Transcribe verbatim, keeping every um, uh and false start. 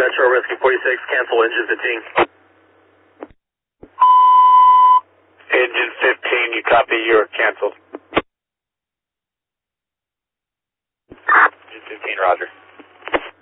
Metro Rescue forty-six, cancel engine fifteen. Engine fifteen, you copy, you're canceled. Engine fifteen, roger.